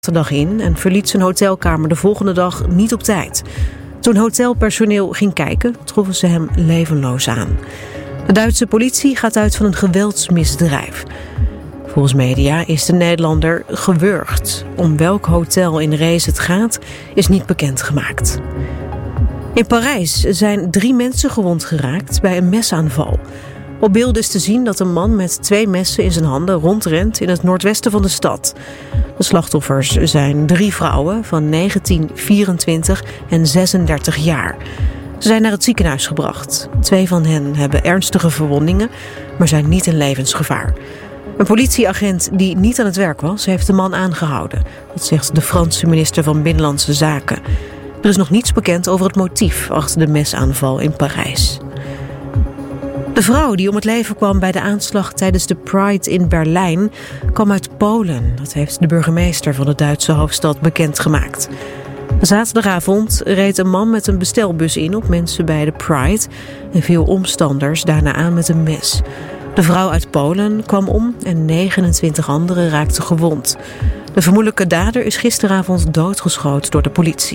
de dag in en verliet zijn hotelkamer de volgende dag niet op tijd. Toen hotelpersoneel ging kijken, troffen ze hem levenloos aan. De Duitse politie gaat uit van een geweldsmisdrijf. Volgens media is de Nederlander gewurgd. Om welk hotel in Rees het gaat, is niet bekendgemaakt. In Parijs zijn 3 mensen gewond geraakt bij een mesaanval. Op beelden is te zien dat een man met 2 messen in zijn handen rondrent in het noordwesten van de stad. De slachtoffers zijn 3 vrouwen van 19, 24 en 36 jaar. Ze zijn naar het ziekenhuis gebracht. 2 van hen hebben ernstige verwondingen, maar zijn niet in levensgevaar. Een politieagent die niet aan het werk was, heeft de man aangehouden. Dat zegt de Franse minister van Binnenlandse Zaken. Er is nog niets bekend over het motief achter de mesaanval in Parijs. De vrouw die om het leven kwam bij de aanslag tijdens de Pride in Berlijn kwam uit Polen. Dat heeft de burgemeester van de Duitse hoofdstad bekendgemaakt. Zaterdagavond reed een man met een bestelbus in op mensen bij de Pride en viel omstanders daarna aan met een mes. De vrouw uit Polen kwam om en 29 anderen raakten gewond. De vermoedelijke dader is gisteravond doodgeschoten door de politie.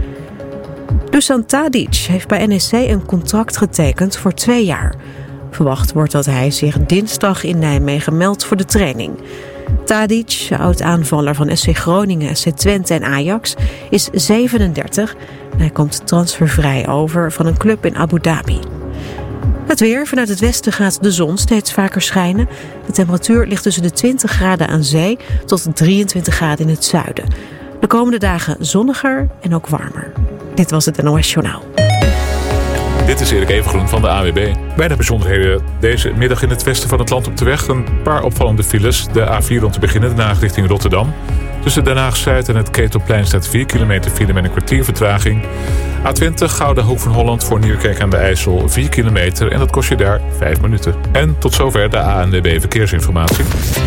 Dusan Tadic heeft bij NEC een contract getekend voor 2 jaar. Verwacht wordt dat hij zich dinsdag in Nijmegen meldt voor de training. Tadic, oud-aanvaller van SC Groningen, SC Twente en Ajax, is 37 en hij komt transfervrij over van een club in Abu Dhabi. Het weer. Vanuit het westen gaat de zon steeds vaker schijnen. De temperatuur ligt tussen de 20 graden aan zee tot 23 graden in het zuiden. De komende dagen zonniger en ook warmer. Dit was het NOS Journaal. Dit is Erik Evengroen van de AWB. Bij de bijzonderheden deze middag in het westen van het land op de weg. Een paar opvallende files. De A4 om te beginnen, Den Haag richting Rotterdam. Tussen Den Haag-Zuid en het Ketelplein staat 4 kilometer file met een kwartier vertraging. A20 Gouden Hoek van Holland voor Nieuwkerk aan de IJssel 4 kilometer en dat kost je daar 5 minuten. En tot zover de ANWB Verkeersinformatie.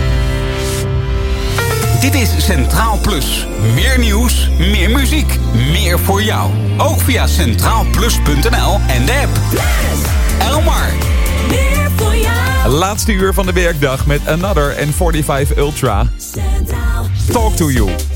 Dit is Centraal Plus. Meer nieuws, meer muziek, meer voor jou. Ook via centraalplus.nl en de app. Elmar. Meer voor jou. Laatste uur van de werkdag met Another en 45 Ultra. Centraal. Talk to you.